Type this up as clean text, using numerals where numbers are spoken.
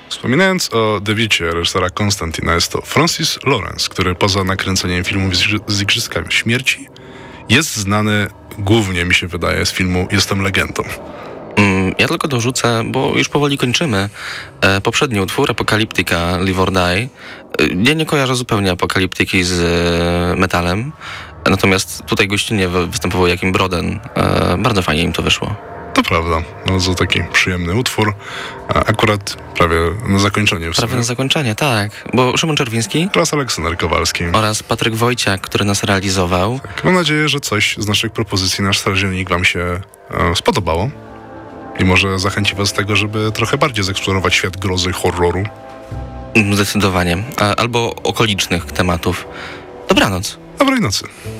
Wspominając o debiucie reżysera Konstantina, jest to Francis Lawrence, który poza nakręceniem filmów z Igrzyskami Śmierci jest znany głównie, mi się wydaje, z filmu Jestem legendą. Ja tylko dorzucę, bo już powoli kończymy. Poprzedni utwór, Apocalyptica, Live or Die. Ja nie kojarzę zupełnie Apokaliptyki z metalem, natomiast tutaj gościnnie występował Jakim Broden. Bardzo fajnie im to wyszło. To prawda, bardzo taki przyjemny utwór, akurat prawie na zakończenie. Prawie na zakończenie, tak, bo Szymon Czerwiński oraz Aleksander Kowalski oraz Patryk Wojciak, który nas realizował. Tak, mam nadzieję, że coś z naszych propozycji, nasz strażnik wam się spodobało i może zachęci was do tego, żeby trochę bardziej zeksplorować świat grozy, horroru. Zdecydowanie, albo okolicznych tematów. Dobranoc. Dobrej nocy.